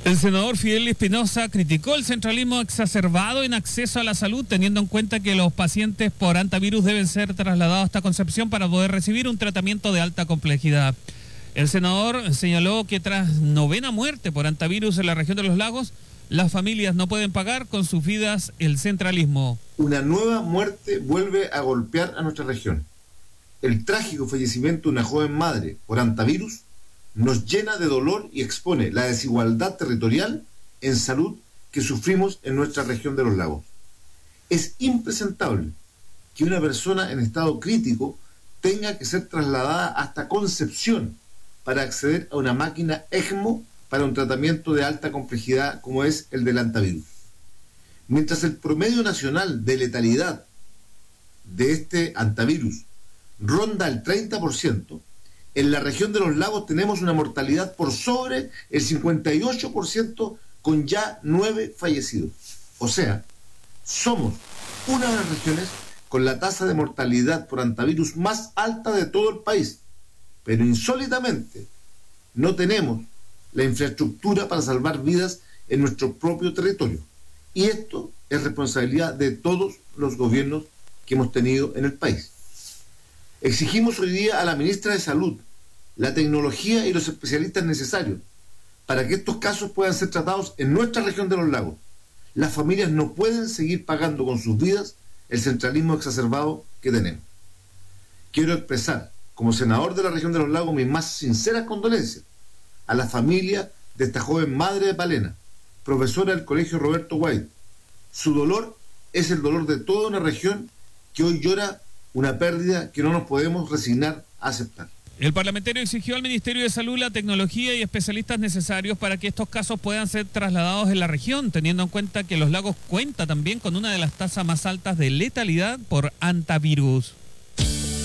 El senador Fidel Espinosa criticó el centralismo exacerbado en acceso a la salud, teniendo en cuenta que los pacientes por hantavirus deben ser trasladados hasta Concepción para poder recibir un tratamiento de alta complejidad. El senador señaló que tras 9ª muerte por hantavirus en la región de los lagos, las familias no pueden pagar con sus vidas el centralismo. Una nueva muerte vuelve a golpear a nuestra región. El trágico fallecimiento de una joven madre por hantavirus nos llena de dolor y expone la desigualdad territorial en salud que sufrimos en nuestra región de los lagos. Es impresentable que una persona en estado crítico tenga que ser trasladada hasta Concepción para acceder a una máquina ECMO para un tratamiento de alta complejidad como es el del hantavirus. Mientras el promedio nacional de letalidad de este hantavirus ronda el 30%, en la región de los lagos tenemos una mortalidad por sobre el 58% con ya 9 fallecidos. O sea, somos una de las regiones con la tasa de mortalidad por hantavirus más alta de todo el país. Pero insólitamente no tenemos la infraestructura para salvar vidas en nuestro propio territorio. Y esto es responsabilidad de todos los gobiernos que hemos tenido en el país. Exigimos hoy día a la ministra de Salud la tecnología y los especialistas necesarios para que estos casos puedan ser tratados en nuestra región de los lagos. Las familias no pueden seguir pagando con sus vidas el centralismo exacerbado que tenemos. Quiero expresar, como senador de la región de los lagos, mis más sinceras condolencias a la familia de esta joven madre de Palena, profesora del Colegio Roberto White. Su dolor es el dolor de toda una región que hoy llora una pérdida que no nos podemos resignar a aceptar. El parlamentario exigió al Ministerio de Salud la tecnología y especialistas necesarios para que estos casos puedan ser trasladados en la región, teniendo en cuenta que Los Lagos cuenta también con una de las tasas más altas de letalidad por hantavirus.